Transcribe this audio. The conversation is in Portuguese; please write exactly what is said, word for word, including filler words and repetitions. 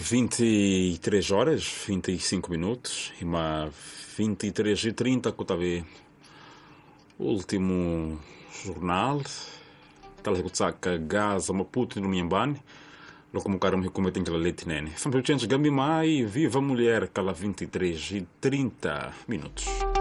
vinte e três horas, vinte e cinco minutos, e uma vinte e três e trinta, que eu estava último jornal, tal que Gaza, Maputo, no Minhambane, lo como cara me comete aquela leite nene. São pequenos gambi mai, viva a mulher, aquela vinte e três e trinta minutos.